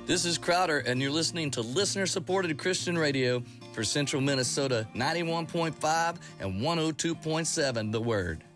This is Crowder, and you're listening to listener-supported Christian radio for Central Minnesota, 91.5 and 102.7 The Word.